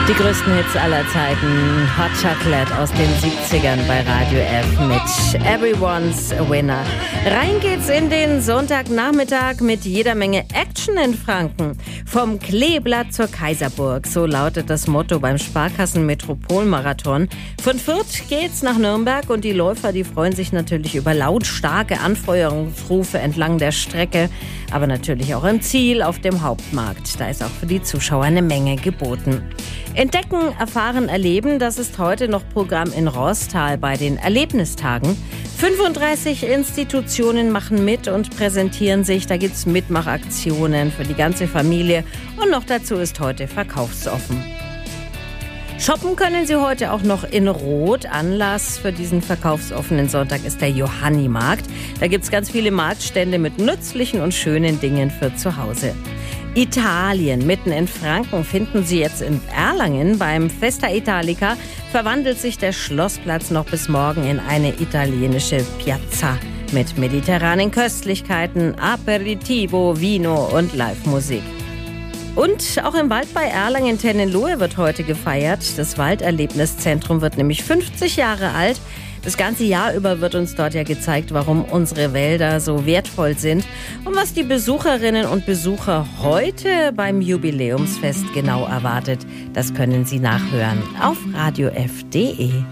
Die größten Hits aller Zeiten, Hot Chocolate aus den 70ern bei Radio F mit Everyone's a Winner. Rein geht's in den Sonntagnachmittag mit jeder Menge Action in Franken. Vom Kleeblatt zur Kaiserburg, so lautet das Motto beim Sparkassen-Metropol-Marathon. Von Fürth geht's nach Nürnberg und die Läufer, die freuen sich natürlich über lautstarke Anfeuerungsrufe entlang der Strecke, aber natürlich auch im Ziel auf dem Hauptmarkt. Da ist auch für die Zuschauer eine Menge geboten. Entdecken, erfahren, erleben, das ist heute noch Programm in Roßtal bei den Erlebnistagen. 35 Institutionen machen mit und präsentieren sich. Da gibt's Mitmachaktionen für die ganze Familie und noch dazu ist heute verkaufsoffen. Shoppen können Sie heute auch noch in Rot. Anlass für diesen verkaufsoffenen Sonntag ist der Johannimarkt. Da gibt's ganz viele Marktstände mit nützlichen und schönen Dingen für zu Hause. Italien, mitten in Franken, finden Sie jetzt in Erlangen. Beim Festa Italica verwandelt sich der Schlossplatz noch bis morgen in eine italienische Piazza mit mediterranen Köstlichkeiten, Aperitivo, Vino und Live-Musik. Und auch im Wald bei Erlangen-Tennenlohe wird heute gefeiert. Das Walderlebniszentrum wird nämlich 50 Jahre alt. Das ganze Jahr über wird uns dort ja gezeigt, warum unsere Wälder so wertvoll sind und was die Besucherinnen und Besucher heute beim Jubiläumsfest genau erwartet. Das können Sie nachhören auf radiof.de.